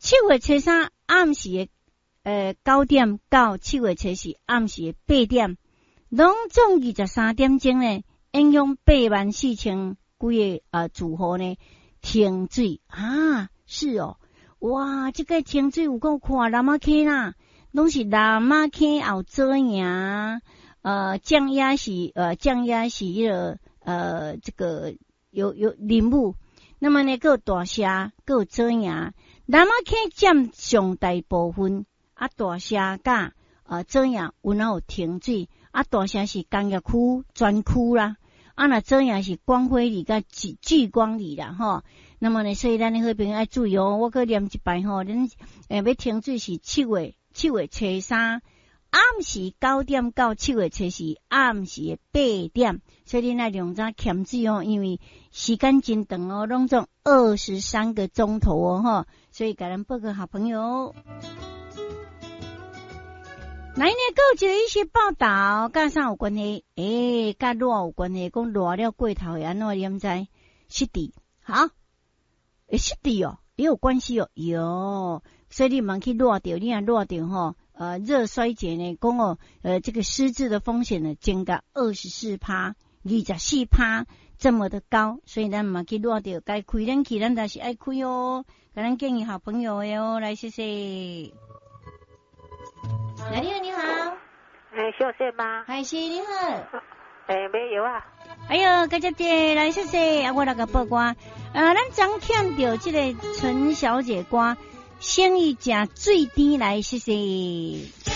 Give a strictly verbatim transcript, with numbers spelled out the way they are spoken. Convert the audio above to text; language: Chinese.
七月初三暗时的呃九点到七月初四暗时的八点，拢总二十三点钟呢，影响八万四千几个呃住户呢停水啊，是哦，哇，这个停水有够看南马溪啦，拢是南马溪后左营，呃，降压是呃降压是迄个呃这个有有林务，那么呢，还有大社，还有左营，南马溪占上大部分。啊，大社甲呃左营有哪有停水？啊，大社是工业区专区啦，啊那左营是光辉里甲聚聚光里啦吼。那么呢，所以咱的好朋友要注意哦。我搁念一摆吼，恁诶要停水是七月七月初三暗时九点到七月初四暗时的八点，所以恁要量早欠水哦，因为时间真长哦，拢总二十三个钟头哦吼。所以甲咱报告好朋友。来呢，还有一个一些报道，甲啥有关系？诶、欸，甲热有关系，讲热了过头会安怎念知？湿地，好，诶，湿地哦，也有关系哦，有，所以你忙去热掉，你若热掉吼，呃，热衰竭呢，讲哦，呃，这个失智的风险呢，增加二十四趴，二十四趴，这么的高，所以咱忙去热掉，该开冷气，咱但是爱开哦，甲咱建议好朋友的哦，来谢谢。来，你好，你好， 哎，小姐吗？ 海是你好， 哎，没有啊。 哎呦，感谢姐，来谢谢，啊，我来个报歌，呃，咱昨欠到这个陈小姐歌，生意正最甜，来谢谢。